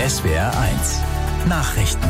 SWR1 Nachrichten.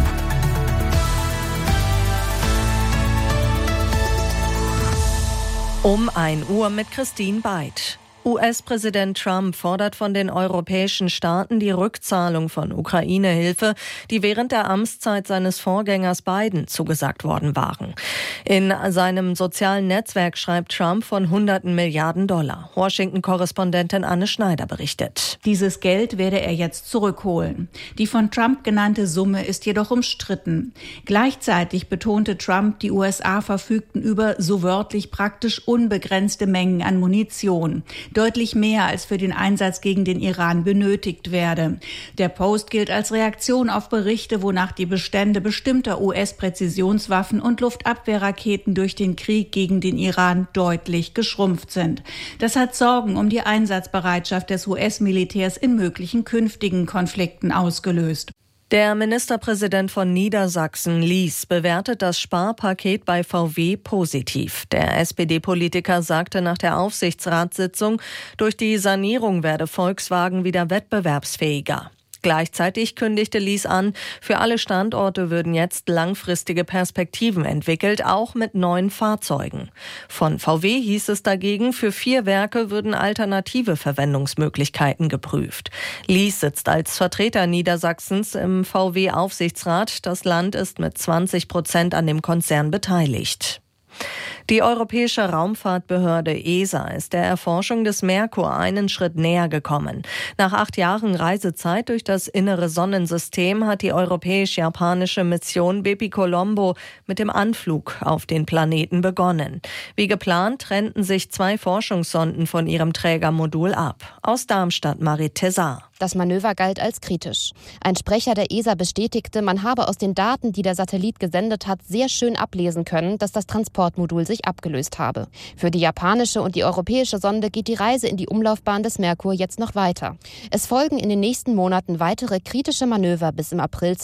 Um 1 Uhr mit Christine Beid. US-Präsident Trump fordert von den europäischen Staaten die Rückzahlung von Ukraine-Hilfe, die während der Amtszeit seines Vorgängers Biden zugesagt worden waren. In seinem sozialen Netzwerk schreibt Trump von hunderten Milliarden $. Washington-Korrespondentin Anne Schneider berichtet. Dieses Geld werde er jetzt zurückholen. Die von Trump genannte Summe ist jedoch umstritten. Gleichzeitig betonte Trump, die USA verfügten über so wörtlich praktisch unbegrenzte Mengen an Munition. Deutlich mehr als für den Einsatz gegen den Iran benötigt werde. Der Post gilt als Reaktion auf Berichte, wonach die Bestände bestimmter US-Präzisionswaffen und Luftabwehrraketen durch den Krieg gegen den Iran deutlich geschrumpft sind. Das hat Sorgen um die Einsatzbereitschaft des US-Militärs in möglichen künftigen Konflikten ausgelöst. Der Ministerpräsident von Niedersachsen, Lies, bewertet das Sparpaket bei VW positiv. Der SPD-Politiker sagte nach der Aufsichtsratssitzung, durch die Sanierung werde Volkswagen wieder wettbewerbsfähiger. Gleichzeitig kündigte Lies an, für alle Standorte würden jetzt langfristige Perspektiven entwickelt, auch mit neuen Fahrzeugen. Von VW hieß es dagegen, für 4 Werke würden alternative Verwendungsmöglichkeiten geprüft. Lies sitzt als Vertreter Niedersachsens im VW-Aufsichtsrat. Das Land ist mit 20% an dem Konzern beteiligt. Die Europäische Raumfahrtbehörde ESA ist der Erforschung des Merkur einen Schritt näher gekommen. Nach 8 Jahren Reisezeit durch das innere Sonnensystem hat die europäisch-japanische Mission Bepi-Colombo mit dem Anflug auf den Planeten begonnen. Wie geplant trennten sich 2 Forschungssonden von ihrem Trägermodul ab. Aus Darmstadt Marit Tessar. Das Manöver galt als kritisch. Ein Sprecher der ESA bestätigte, man habe aus den Daten, die der Satellit gesendet hat, sehr schön ablesen können, dass das Transportmodul sich abgelöst habe. Für die japanische und die europäische Sonde geht die Reise in die Umlaufbahn des Merkur jetzt noch weiter. Es folgen in den nächsten Monaten weitere kritische Manöver, bis im April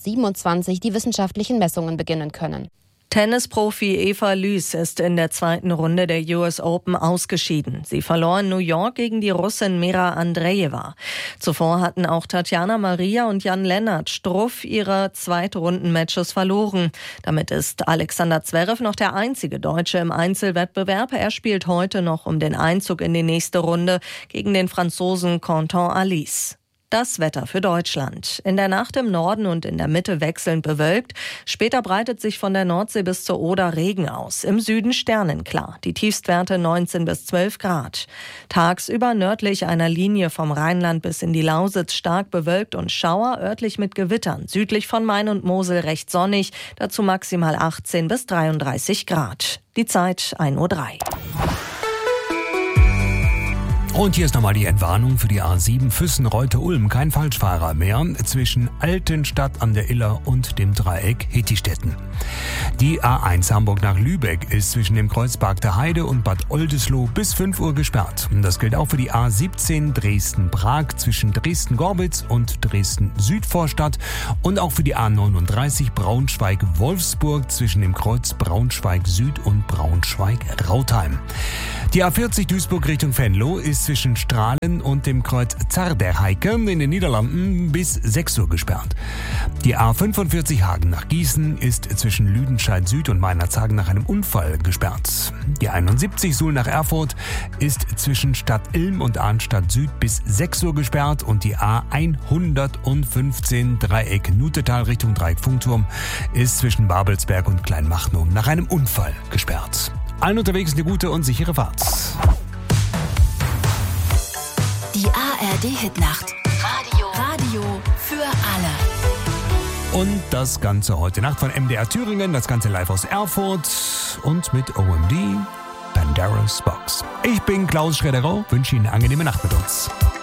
2027 die wissenschaftlichen Messungen beginnen können. Tennisprofi Eva Lys ist in der 2. Runde der US Open ausgeschieden. Sie verlor in New York gegen die Russin Mira Andreeva. Zuvor hatten auch Tatjana Maria und Jan-Lennart Struff ihre Zweitrunden-Matches verloren. Damit ist Alexander Zverev noch der einzige Deutsche im Einzelwettbewerb. Er spielt heute noch um den Einzug in die nächste Runde gegen den Franzosen Quentin Alice. Das Wetter für Deutschland. In der Nacht im Norden und in der Mitte wechselnd bewölkt. Später breitet sich von der Nordsee bis zur Oder Regen aus. Im Süden sternenklar. Die Tiefstwerte 19 bis 12 Grad. Tagsüber nördlich einer Linie vom Rheinland bis in die Lausitz stark bewölkt und Schauer, örtlich mit Gewittern. Südlich von Main und Mosel recht sonnig. Dazu maximal 18 bis 33 Grad. Die Zeit 1:03 Uhr. Und hier ist nochmal die Entwarnung für die A7 Füssen-Reute-Ulm. Kein Falschfahrer mehr zwischen Altenstadt an der Iller und dem Dreieck Hettistetten. Die A1 Hamburg nach Lübeck ist zwischen dem Kreuz Bargter Heide und Bad Oldesloe bis 5 Uhr gesperrt. Das gilt auch für die A17 Dresden-Prag zwischen Dresden-Gorbitz und Dresden-Südvorstadt und auch für die A39 Braunschweig-Wolfsburg zwischen dem Kreuz Braunschweig-Süd und Braunschweig-Rautheim. Die A40 Duisburg Richtung Venlo ist zwischen Strahlen und dem Kreuz Zarderheike in den Niederlanden bis 6 Uhr gesperrt. Die A45 Hagen nach Gießen ist zwischen Lüdenscheid Süd und Meinerzhagen nach einem Unfall gesperrt. Die 71 Suhl nach Erfurt ist zwischen Stadt Ilm und Arnstadt Süd bis 6 Uhr gesperrt und die A115 Dreieck Nutetal Richtung Dreieck Funkturm ist zwischen Babelsberg und Kleinmachnow nach einem Unfall gesperrt. Allen unterwegs eine gute und sichere Fahrt. Die ARD-Hitnacht. Radio für alle. Und das Ganze heute Nacht von MDR Thüringen, das Ganze live aus Erfurt und mit OMD Pandora's Box. Ich bin Klaus Schrederau, wünsche Ihnen eine angenehme Nacht mit uns.